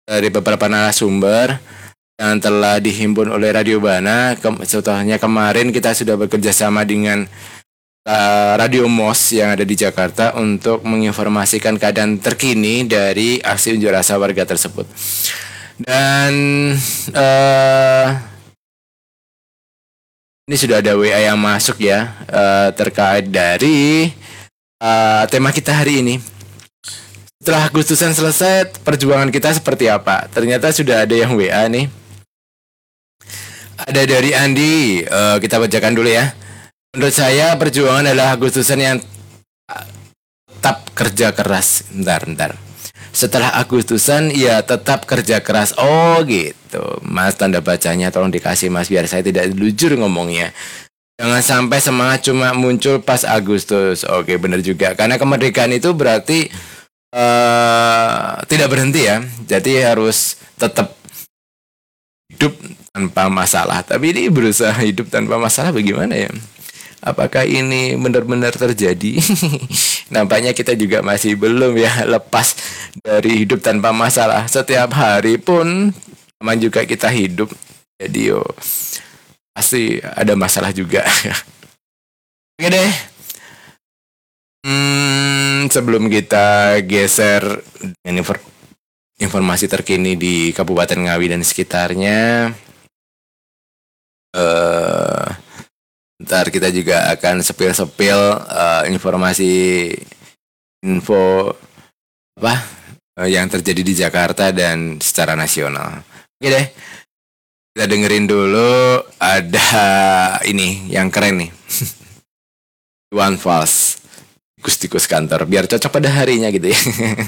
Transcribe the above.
dari beberapa narasumber yang telah dihimpun oleh Radio Bana. Contohnya kemarin kita sudah bekerja sama dengan Radio MOS yang ada di Jakarta untuk menginformasikan keadaan terkini dari aksi unjuk rasa warga tersebut. Dan ini sudah ada WA yang masuk ya, terkait dari tema kita hari ini. Setelah Agustusan selesai, perjuangan kita seperti apa? Ternyata sudah ada yang WA nih. Ada dari Andi, kita bacakan dulu ya. Menurut saya perjuangan adalah Agustusan yang tetap kerja keras. Bentar. Setelah Agustusan ya tetap kerja keras. Oh gitu. Mas, tanda bacanya tolong dikasih Mas biar saya tidak jujur ngomongnya. Jangan sampai semangat cuma muncul pas Agustus. Oke, benar juga. Karena kemerdekaan itu berarti tidak berhenti ya. Jadi harus tetap hidup tanpa masalah. Tapi ini berusaha hidup tanpa masalah bagaimana ya? Apakah ini benar-benar terjadi? Nampaknya kita juga masih belum ya lepas dari hidup tanpa masalah. Setiap hari pun sama juga kita hidup. Jadi pasti ada masalah juga. Oke deh. Sebelum kita geser dengan informasi terkini di Kabupaten Ngawi dan sekitarnya, ntar kita juga akan sepil-sepil info apa yang terjadi di Jakarta dan secara nasional. Oke deh, kita dengerin dulu ada ini yang keren nih. One Falls tikus kantor biar cocok pada harinya gitu ya.